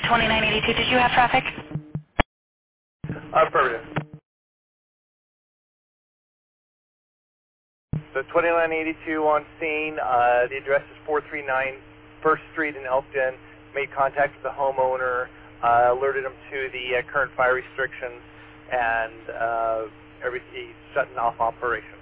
2982, did you have traffic? Affirmative. So 2982 on scene. The address is 439 First Street in Elkton. Made contact with the homeowner, alerted him to the current fire restrictions, and he's shutting off operations.